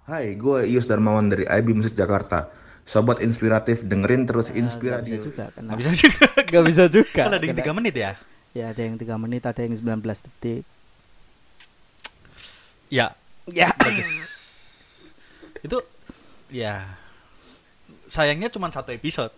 Hai, gue Ius Darmawan dari IB Musik Jakarta. Sobat inspiratif, dengerin terus Nggak bisa Inspiradio. juga kena. Nggak bisa juga. Nggak bisa juga Kan ada yang kena. 3 menit ya. Ya ada yang 3 menit, ada yang 19 detik. Ya, Ya. bagus. Itu ya sayangnya cuma satu episode.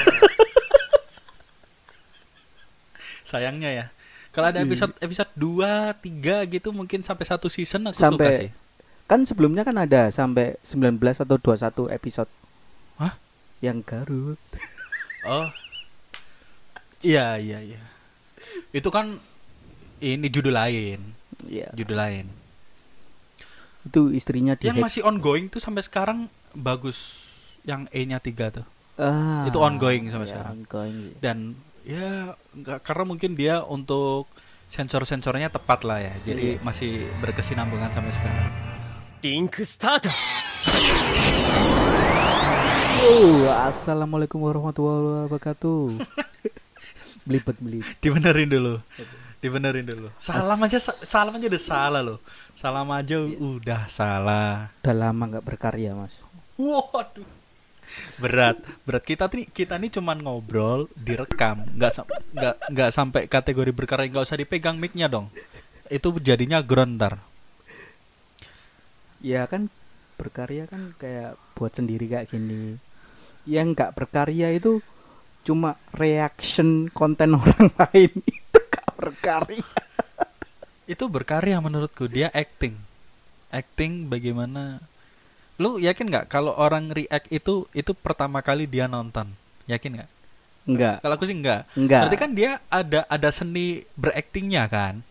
Sayangnya ya. Kalau ada episode 2, 3 gitu mungkin sampai satu season aku suka sih. Kan sebelumnya kan ada sampai 19 atau 21 episode. Hah? Yang Garut. Oh. Iya. Itu kan ini judul lain. Iya. Judul lain. Itu istrinya di Yang masih ongoing tuh sampai sekarang bagus. Yang E-nya 3 tuh. Itu ongoing sampai sekarang. Ongoing sih. Dan ya enggak, karena mungkin dia untuk sensor-sensornya tepat lah ya. Jadi masih berkesinambungan sampai sekarang. リンクスタート Assalamualaikum warahmatullahi wabarakatuh. Belibet. Dibenerin dulu. Salam aja udah salah loh. Salam aja udah salah. Udah lama nggak berkarya, Mas. Waduh. Berat. Kita nih cuman ngobrol, direkam, nggak sampai kategori berkarya, nggak usah dipegang mic-nya dong. Itu jadinya ground ntar. Ya kan berkarya kan kayak buat sendiri kayak gini. Yang nggak berkarya itu cuma reaction konten orang lain. Itu nggak berkarya. Itu berkarya menurutku, dia acting bagaimana. Lu yakin nggak kalau orang react itu pertama kali dia nonton? Yakin nggak? Enggak. Kalau aku sih enggak. Berarti kan dia ada seni beraktingnya kan?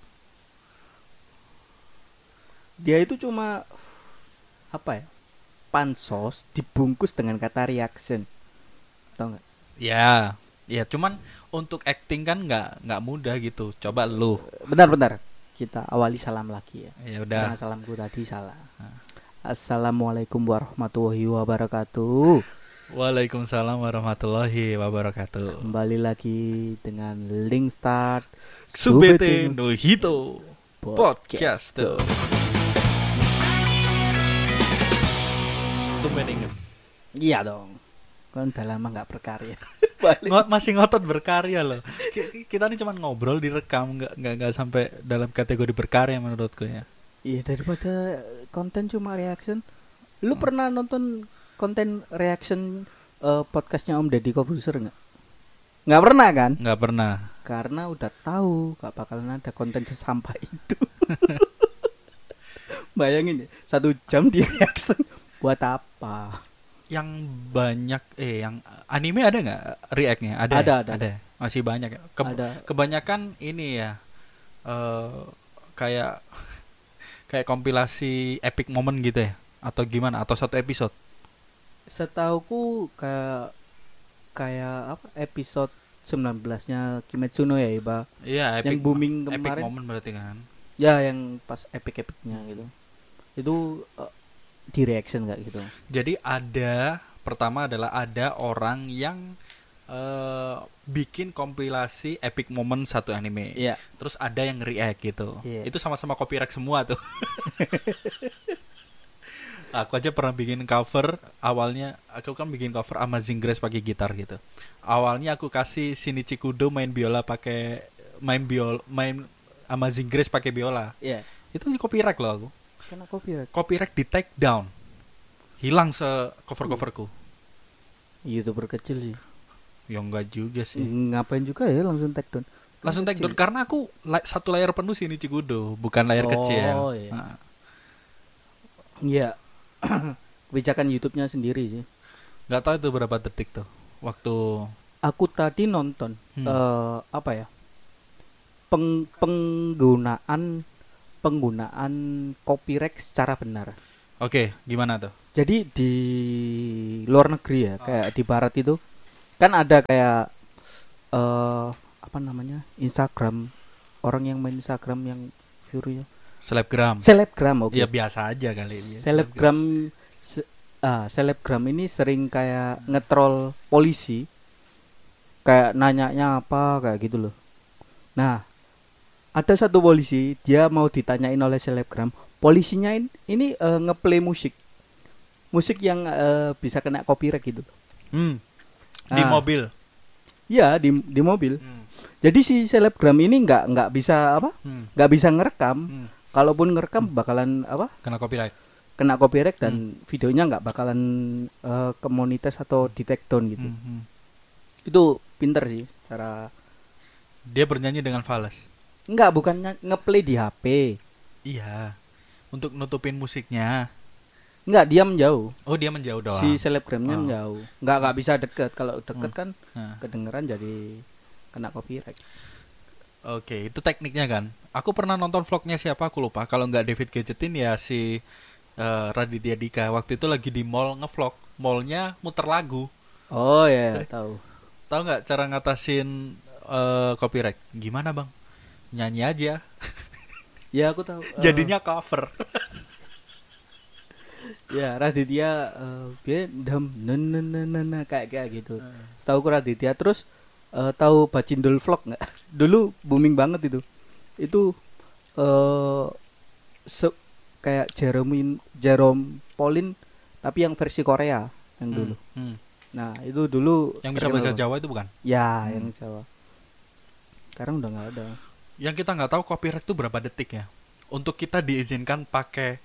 Dia itu cuma apa ya? Pansos dibungkus dengan kata reaction. Tahu nggak? Ya, cuman untuk acting kan nggak mudah gitu. Coba lu. Bentar. Kita awali salam lagi ya. Ya udah. Karena salamku tadi salah. Assalamualaikum warahmatullahi wabarakatuh. Waalaikumsalam warahmatullahi wabarakatuh. Kembali lagi dengan Link Start Subete no Hito Podcast. Tumben inget. Iya dong. Kan udah lama nggak berkarya. Masih ngotot berkarya loh. Kita nih cuma ngobrol direkam, nggak sampai dalam kategori berkarya menurutku ya. Iya, daripada konten cuma reaction. Lu pernah nonton konten reaction podcastnya Om Deddy Corbuzier nggak? Nggak pernah kan? Nggak pernah. Karena udah tahu nggak bakalan ada konten sesampah itu. Bayangin ya, 1 jam di reaction buat apa? Yang banyak yang anime ada nggak react-nya? Ada. Masih banyak ya. Ada. Kebanyakan ini ya kayak kompilasi epic moment gitu ya, atau gimana, atau satu episode. Setauku kayak apa episode 19-nya Kimetsu no Yaiba. Iya, yang booming epic kemarin. moment berarti kan. Ya, yang pas epic-epicnya gitu. Itu di reaction nggak gitu. Jadi pertama adalah ada orang yang bikin kompilasi epic moment satu anime. Iya. Terus ada yang react gitu. Iya. Itu sama-sama copyright semua tuh. Aku aja pernah bikin cover. Awalnya aku kan bikin cover Amazing Grace pakai gitar gitu. Awalnya aku kasih Shinichi Kudo main Amazing Grace pakai biola. Iya. Itu copyright loh aku. Kena copyright. Copyright di take down. Hilang coverku. YouTuber kecil sih. Ya enggak juga sih. Ngapain juga ya langsung take down. Langsung take down karena aku satu layar penuh Shinichi Kudo, bukan layar kecil. Oh iya. Iya. Kebijakan YouTube-nya sendiri sih. Nggak tahu itu berapa detik tuh waktu. Aku tadi nonton apa ya? Penggunaan copyright secara benar. Oke, gimana tuh? Jadi di luar negeri ya, kayak di barat itu kan ada kayak apa namanya? Instagram, orang yang main Instagram yang view-nya selebgram, oke. Ya biasa aja kali ini. Selebgram ini sering kayak ngetrol polisi. Kayak nanyanya apa kayak gitu loh. Nah, ada satu polisi, dia mau ditanyain oleh selebgram, polisinya ini ngeplay musik musik yang bisa kena copyright gitu. Di Ah. mobil. Iya, di mobil. Jadi si selebgram ini nggak bisa apa? Nggak bisa ngerekam. Kalaupun ngerekam bakalan apa? Kena copyright. Kena copyright dan videonya nggak bakalan ke monetis atau di take down gitu. Itu pinter sih cara. Dia bernyanyi dengan fals. Enggak, bukannya ngeplay di HP. Iya. Untuk nutupin musiknya. Enggak, dia menjauh. Oh, dia menjauh doang. Si selebgramnya Oh. menjauh. Nggak bisa deket. Kalau deket kan Nah. kedengeran jadi kena copyright. Oke, itu tekniknya kan. Aku pernah nonton vlognya siapa, aku lupa. Kalau nggak David Gadgetin ya si Raditya Dika. Waktu itu lagi di mall ngevlog. Mallnya muter lagu. Oh ya, tahu. Tahu nggak cara ngatasin copyright? Gimana bang? Nyanyi aja. Ya aku tahu. Jadinya cover. Ya Raditya dia dam kayak gitu. Setahu ku Raditya terus tahu Bacindul Vlog nggak? Dulu booming banget itu. Itu kayak Jerome Pauline tapi yang versi Korea yang dulu. Nah itu dulu Yang bisa terkenal bahasa banget. Jawa itu bukan? Ya yang Jawa. Sekarang udah nggak ada. Yang kita nggak tahu copyright itu berapa detik ya. Untuk kita diizinkan pakai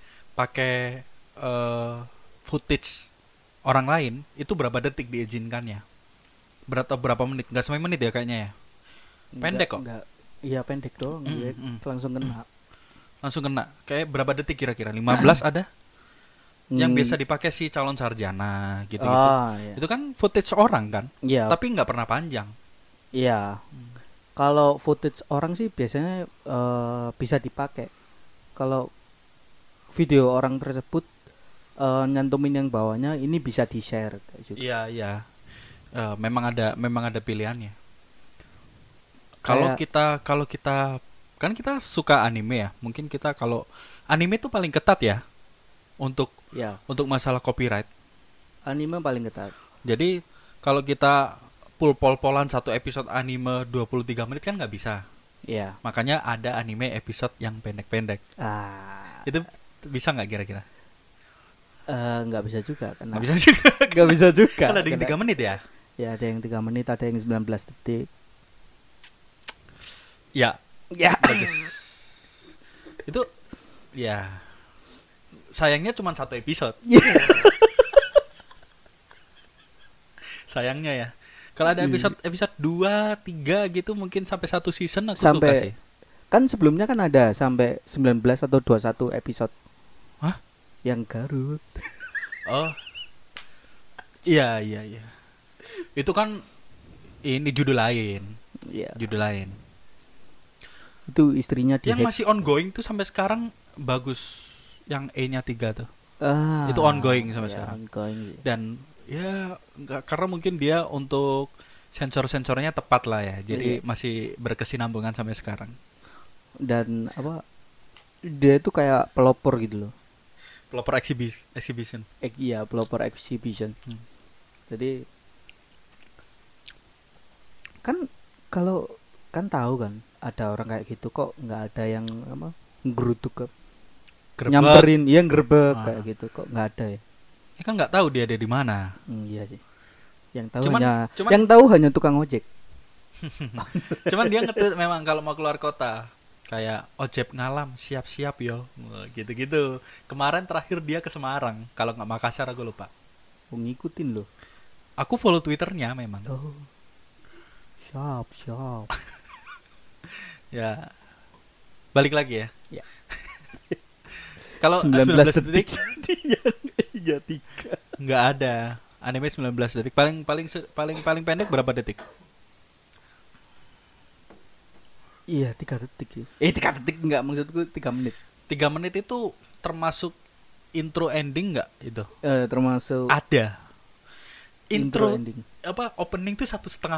footage orang lain itu berapa detik diizinkannya? Berapa menit? Nggak sampai menit ya kayaknya ya. Pendek kok. Enggak. Iya pendek doang. Ya, langsung kena. Langsung kena. Kayak berapa detik kira-kira? 15 ada? Yang biasa dipakai si calon sarjana gitu-gitu. Iya. Itu kan footage orang kan? Iya. Tapi nggak pernah panjang. Iya. Kalau footage orang sih biasanya bisa dipakai. Kalau video orang tersebut nyantumin yang bawahnya ini bisa di-share kayak gitu. Iya, iya. Memang ada pilihannya. Kalau kita kan kita suka anime ya. Mungkin kita kalau anime itu paling ketat ya untuk Ya, masalah copyright. anime paling ketat. Jadi kalau kita pol-polan satu episode anime 23 menit kan nggak bisa. Iya. Makanya ada anime episode yang pendek-pendek. Itu bisa nggak kira-kira? Nggak bisa juga karena Nggak bisa juga. nggak bisa juga. Kan ada yang 3 Karena- menit ya? Ya, ada yang 3 menit, ada yang 19 detik. Ya, Ya. bagus. Itu ya sayangnya cuma satu episode. Sayangnya ya. Kalau ada episode 2, 3 gitu mungkin sampai 1 season aku suka sih. Kan sebelumnya kan ada sampai 19 atau 21 episode. Hah? Yang Garut. Oh. Iya. Itu kan ini judul lain. Iya. Judul lain. Itu istrinya Yang dihack. masih ongoing tuh sampai sekarang bagus. Yang E-nya 3 tuh. Itu ongoing sampai ya, sekarang. ongoing sih. Dan ya nggak, karena mungkin dia untuk sensor-sensornya tepat lah ya. Jadi masih berkesinambungan sampai sekarang. Dan apa? Dia itu kayak pelopor gitu loh. Pelopor exhibition. Iya, pelopor exhibition. Jadi kan kalau kan tahu kan ada orang kayak gitu kok nggak ada yang apa ngeruduk ke Gerbek. nyamperin, iya ngerebek Ah. kayak gitu kok nggak ada ya. Ya kan nggak tahu dia ada di mana. Iya sih. Yang tahu Cuman- yang tahu hanya tukang ojek. Cuman dia ngetut memang kalau mau keluar kota. Kayak ojek ngalam, siap-siap yo. Wah, gitu-gitu. Kemarin terakhir dia ke Semarang. Kalau nggak Makassar aku lupa. Ngikutin loh. Aku follow Twitternya memang. Oh. Siap. Ya. Balik lagi ya. Ya. Kalau 19 19 detik Iya 3. nggak ada. Anime 19 detik. Paling pendek berapa detik? Iya 3 detik sih. 3 detik enggak, maksudku 3 menit. 3 menit itu termasuk intro ending nggak itu? Termasuk Ada. Intro ending. apa opening tuh 1,5